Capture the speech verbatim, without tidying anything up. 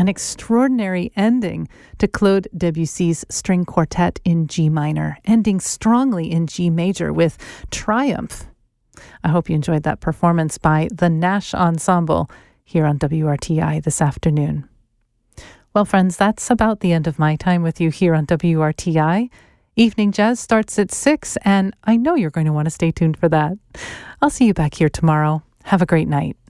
an extraordinary ending to Claude Debussy's string quartet in G minor, ending strongly in G major with Triumph. I hope you enjoyed that performance by the Nash Ensemble here on W R T I this afternoon. Well, friends, that's about the end of my time with you here on W R T I. Evening Jazz starts at six, and I know you're going to want to stay tuned for that. I'll see you back here tomorrow. Have a great night.